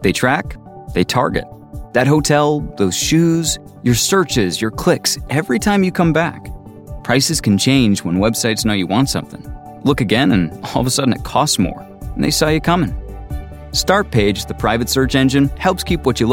They track, they target. That hotel, those shoes, your searches, your clicks, every time you come back. Prices can change when websites know you want something. Look again and all of a sudden it costs more, and they saw you coming. Startpage, the private search engine, helps keep what you